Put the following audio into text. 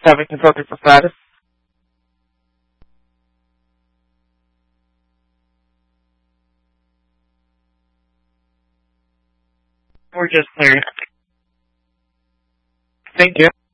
Having consulted for status. We're just clearing. Thank you.